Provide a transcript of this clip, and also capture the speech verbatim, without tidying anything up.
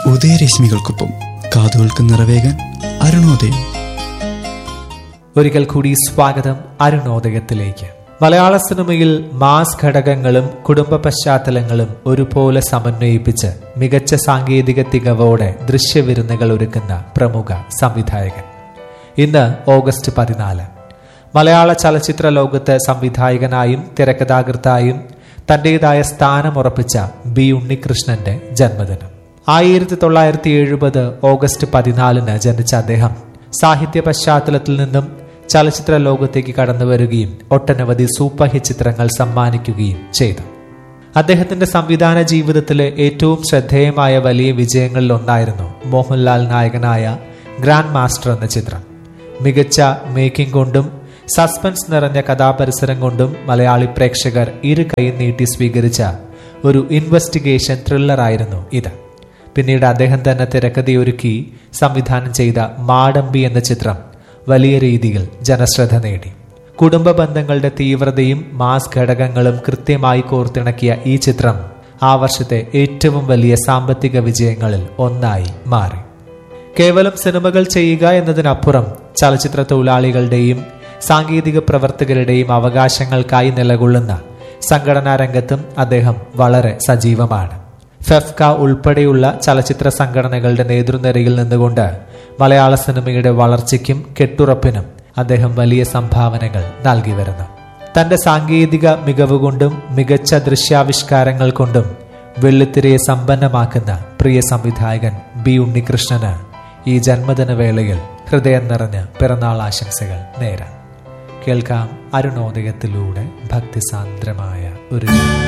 ഉദയരശ്മികൾക്കൊപ്പം കാതുകൾക്ക് നിറവേകാൻ അരുണോദയം. ഒരിക്കൽ കൂടി സ്വാഗതം അരുണോദയത്തിലേക്ക്. മലയാള സിനിമയിൽ മാസ് ഘടകങ്ങളും കുടുംബ പശ്ചാത്തലങ്ങളും ഒരുപോലെ സമന്വയിപ്പിച്ച് മികച്ച സാങ്കേതിക തികവോടെ ദൃശ്യവിരുന്നുകൾ ഒരുക്കുന്ന പ്രമുഖ സംവിധായകൻ. ഇന്ന് ഓഗസ്റ്റ് പതിനാല്. മലയാള ചലച്ചിത്ര ലോകത്ത് സംവിധായകനായും തിരക്കഥാകൃത്തായും തന്റേതായ സ്ഥാനമുറപ്പിച്ച ബി ഉണ്ണികൃഷ്ണന്റെ ജന്മദിനം. ആയിരത്തി തൊള്ളായിരത്തി എഴുപത് ഓഗസ്റ്റ് പതിനാലിന് ജനിച്ച അദ്ദേഹം സാഹിത്യ പശ്ചാത്തലത്തിൽ നിന്നും ചലച്ചിത്ര ലോകത്തേക്ക് കടന്നു വരികയും ഒട്ടനവധി സൂപ്പർ ഹിറ്റ് ചിത്രങ്ങൾ സമ്മാനിക്കുകയും ചെയ്തു. അദ്ദേഹത്തിന്റെ സംവിധാന ജീവിതത്തിലെ ഏറ്റവും ശ്രദ്ധേയമായ വലിയ വിജയങ്ങളിൽ ഒന്നായിരുന്നു മോഹൻലാൽ നായകനായ ഗ്രാൻഡ് മാസ്റ്റർ എന്ന ചിത്രം. മികച്ച മേക്കിംഗ് കൊണ്ടും സസ്പെൻസ് നിറഞ്ഞ കഥാപരിസരം കൊണ്ടും മലയാളി പ്രേക്ഷകർ ഇരു കൈ നീട്ടി സ്വീകരിച്ച ഒരു ഇൻവെസ്റ്റിഗേഷൻ ത്രില്ലറായിരുന്നു ഇത്. പിന്നീട് അദ്ദേഹം തന്നെ തിരക്കഥയൊരുക്കി സംവിധാനം ചെയ്ത മാടമ്പി എന്ന ചിത്രം വലിയ രീതിയിൽ ജനശ്രദ്ധ നേടി. കുടുംബ ബന്ധങ്ങളുടെ തീവ്രതയും മാസ് ഘടകങ്ങളും കൃത്യമായി കോർത്തിണക്കിയ ഈ ചിത്രം ആ വർഷത്തെ ഏറ്റവും വലിയ സാമ്പത്തിക വിജയങ്ങളിൽ ഒന്നായി മാറി. കേവലം സിനിമകൾ ചെയ്യുക എന്നതിനപ്പുറം ചലച്ചിത്ര തൊഴിലാളികളുടെയും സാങ്കേതിക പ്രവർത്തകരുടെയും അവകാശങ്ങൾക്കായി നിലകൊള്ളുന്ന സംഘടനാ രംഗത്തും അദ്ദേഹം വളരെ സജീവമാണ്. ഫെഫ്ക ഉൾപ്പെടെയുള്ള ചലച്ചിത്ര സംഘടനകളുടെ നേതൃനിരയിൽ നിന്നുകൊണ്ട് മലയാള സിനിമയുടെ വളർച്ചയ്ക്കും കെട്ടുറപ്പിനും അദ്ദേഹം വലിയ സംഭാവനകൾ നൽകി വരുന്നു. തന്റെ സാങ്കേതിക മികവ് കൊണ്ടും മികച്ച ദൃശ്യാവിഷ്കാരങ്ങൾ കൊണ്ടും വെള്ളിത്തിരയെ സമ്പന്നമാക്കുന്ന പ്രിയ സംവിധായകൻ ബി ഉണ്ണികൃഷ്ണന് ഈ ജന്മദിന വേളയിൽ ഹൃദയം നിറഞ്ഞ പിറന്നാൾ ആശംസകൾ നേരാം. കേൾക്കാം അരുണോദയത്തിലൂടെ ഭക്തിസാന്ദ്രമായ ഒരു